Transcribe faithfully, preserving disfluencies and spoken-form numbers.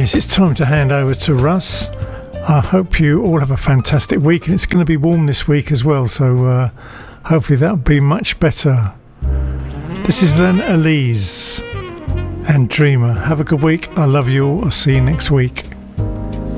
Yes, it's time to hand over to Russ. I hope you all have a fantastic week, and it's going to be warm this week as well, so uh, hopefully that'll be much better. This is then Elise and Dreamer. Have a good week. I love you all. I'll see you next week.